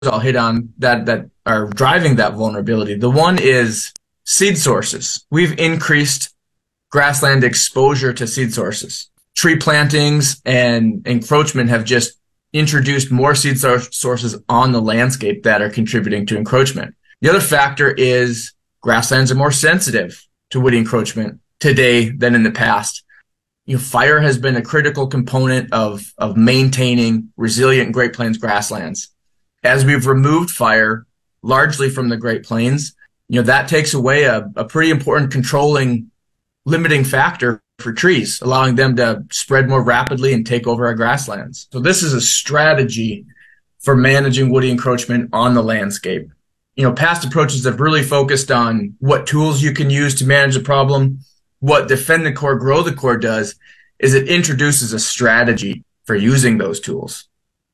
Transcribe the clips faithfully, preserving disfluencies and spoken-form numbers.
I'll hit on that that are driving that vulnerability. The one is seed sources. We've increased grassland exposure to seed sources. Tree plantings and encroachment have just introduced more seed sources on the landscape that are contributing to encroachment. The other factor is grasslands are more sensitive to woody encroachment today than in the past. You know, fire has been a critical component of, of maintaining resilient Great Plains grasslands. As we've removed fire largely from the Great Plains, you know, that takes away a, a pretty important controlling, limiting factor for trees, allowing them to spread more rapidly and take over our grasslands. So this is a strategy for managing woody encroachment on the landscape. You know, past approaches have really focused on what tools you can use to manage the problem. What Defend the Core, Grow the Core does is it introduces a strategy for using those tools.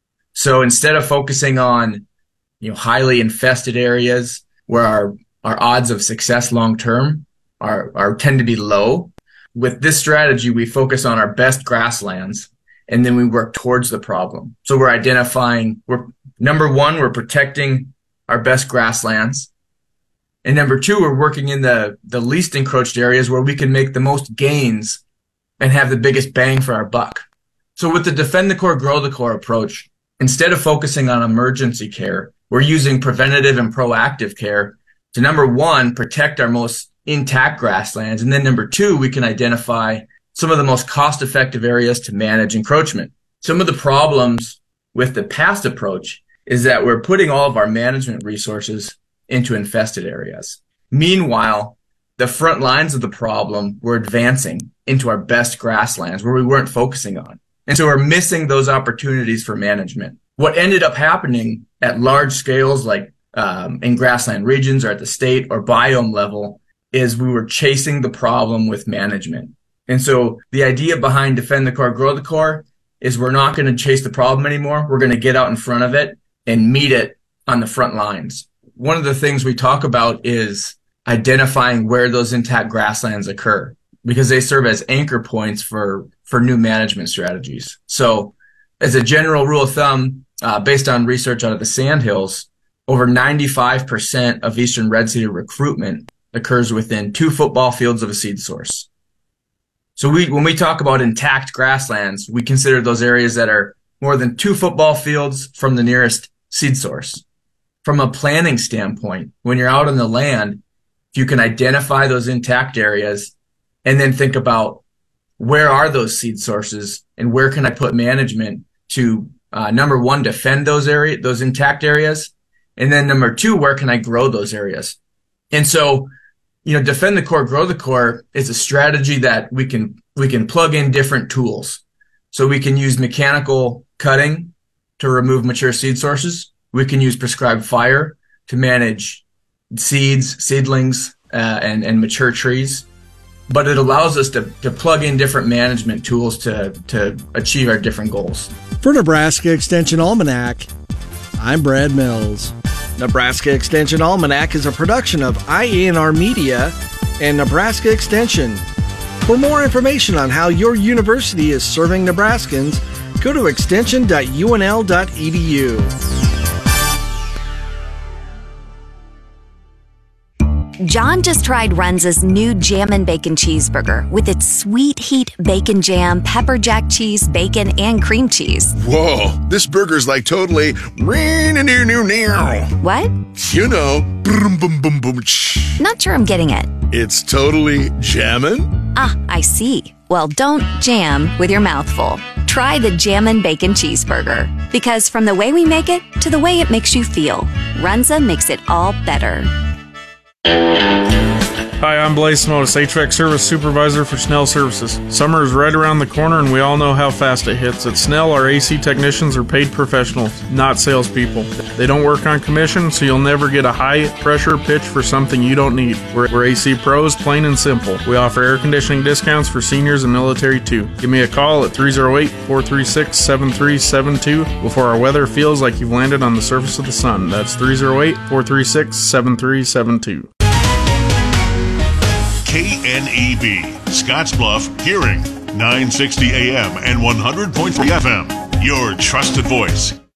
So instead of focusing on, you know, highly infested areas where our, our odds of success long-term are, are tend to be low, with this strategy, we focus on our best grasslands and then we work towards the problem. So we're identifying, we're number one, we're protecting our best grasslands. And number two, we're working in the, the least encroached areas where we can make the most gains and have the biggest bang for our buck. So with the Defend the Core, Grow the Core approach, instead of focusing on emergency care, we're using preventative and proactive care to, number one, protect our most intact grasslands. And then number two, we can identify some of the most cost-effective areas to manage encroachment. Some of the problems with the past approach is that we're putting all of our management resources into infested areas. Meanwhile, the front lines of the problem were advancing into our best grasslands where we weren't focusing on. And so we're missing those opportunities for management. What ended up happening at large scales, like um, in grassland regions or at the state or biome level, is we were chasing the problem with management. And so the idea behind Defend the Core, Grow the Core is we're not going to chase the problem anymore. We're going to get out in front of it and meet it on the front lines. One of the things we talk about is identifying where those intact grasslands occur, because they serve as anchor points for, for new management strategies. So as a general rule of thumb, uh, based on research out of the Sandhills, over ninety-five percent of eastern red cedar recruitment occurs within two football fields of a seed source. So we, when we talk about intact grasslands, we consider those areas that are more than two football fields from the nearest seed source. From a planning standpoint, when you're out on the land, if you can identify those intact areas and then think about where are those seed sources and where can I put management to, uh, number one, defend those area, those intact areas. And then number two, where can I grow those areas? And so, you know, Defend the Core, Grow the Core is a strategy that we can, we can plug in different tools. So we can use mechanical cutting to remove mature seed sources. We can use prescribed fire to manage seeds, seedlings, uh, and, and mature trees. But it allows us to, to plug in different management tools to, to achieve our different goals. For Nebraska Extension Almanac, I'm Brad Mills. Nebraska Extension Almanac is a production of I A N R Media and Nebraska Extension. For more information on how your university is serving Nebraskans, go to extension dot U N L dot E D U. John just tried Runza's new Jammin' Bacon Cheeseburger with its sweet heat bacon jam, pepper jack cheese, bacon, and cream cheese. Whoa, this burger's like totally... What? You know. Not sure I'm getting it. It's totally jammin'? Ah, I see. Well, don't jam with your mouth full. Try the Jammin' Bacon Cheeseburger. Because from the way we make it to the way it makes you feel, Runza makes it all better. Hi, I'm Blaze Smotis, H V A C Service Supervisor for Snell Services. Summer is right around the corner and we all know how fast it hits. At Snell, our A C technicians are paid professionals, not salespeople. They don't work on commission, so you'll never get a high pressure pitch for something you don't need. We're, we're A C pros, plain and simple. We offer air conditioning discounts for seniors and military too. Give me a call at three oh eight, four three six, seven three seven two before our weather feels like you've landed on the surface of the sun. That's three oh eight, four three six, seven three seven two. K N E B, Scottsbluff Hearing, nine sixty A M and one hundred point three F M. Your trusted voice